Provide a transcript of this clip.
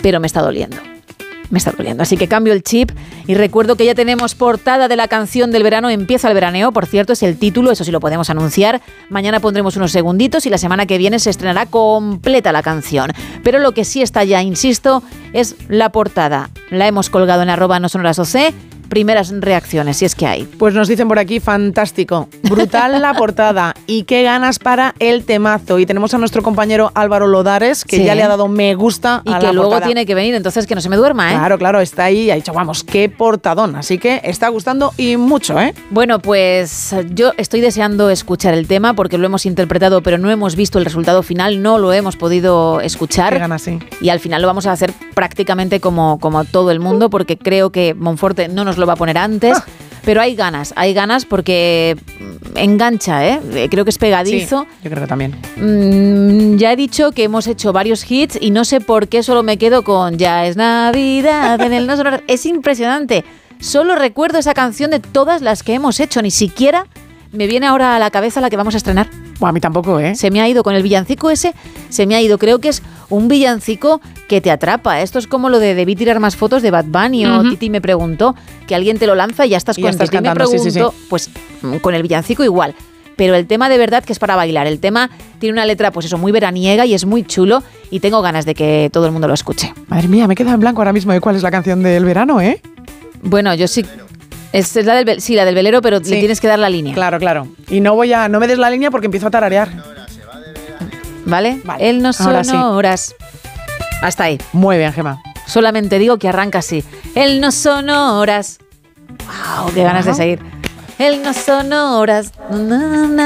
pero me está doliendo. Así que cambio el chip y recuerdo que ya tenemos portada de la canción del verano. Empieza el veraneo, por cierto, es el título, eso sí lo podemos anunciar. Mañana pondremos unos segunditos y la semana que viene se estrenará completa la canción. Pero lo que sí está ya, insisto, es la portada. La hemos colgado en @nosonorasoc. Primeras reacciones, si es que hay. Pues nos dicen por aquí, fantástico, brutal la portada y qué ganas para el temazo. Y tenemos a nuestro compañero Álvaro Lodares, que ya le ha dado me gusta a la portada. Y que luego tiene que venir, entonces que no se me duerma, ¿eh? Claro, está ahí y ha dicho, vamos, qué portadón. Así que está gustando y mucho, ¿eh? Bueno, pues yo estoy deseando escuchar el tema porque lo hemos interpretado, pero no hemos visto el resultado final, no lo hemos podido escuchar. Qué ganas, sí. Y al final lo vamos a hacer prácticamente como todo el mundo, porque creo que Monforte no nos lo va a poner antes, pero hay ganas porque engancha, ¿eh? Creo que es pegadizo. Sí, yo creo que también. Ya he dicho que hemos hecho varios hits y no sé por qué solo me quedo con Ya es Navidad en el No Sonoras. Es impresionante. Solo recuerdo esa canción de todas las que hemos hecho, ni siquiera me viene ahora a la cabeza la que vamos a estrenar. Bueno, a mí tampoco, ¿eh? Se me ha ido con el villancico ese, creo que es un villancico que te atrapa. Esto es como lo de Debí tirar más fotos de Bad Bunny o Titi me preguntó, que alguien te lo lanza y ya estás con Titi me preguntó, sí. Pues con el villancico igual. Pero el tema de verdad que es para bailar. El tema tiene una letra, pues eso, muy veraniega y es muy chulo y tengo ganas de que todo el mundo lo escuche. Madre mía, me queda en blanco ahora mismo de cuál es la canción del verano, ¿eh? Bueno, yo sí... Es la del velero, pero le tienes que dar la línea. Claro. Y no me des la línea porque empiezo a tararear. ¿Vale? El No Sonoras. Hasta ahí. Muy bien, Gemma. Solamente digo que arranca así. El No Sonoras. ¡Wow! ¡Qué ganas de seguir! El No Sonoras.